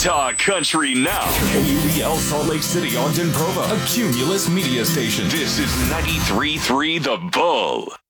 Talk Country now. KUBL Salt Lake City, Ogden, Provo, a Cumulus media station. This is 93.3 The Bull.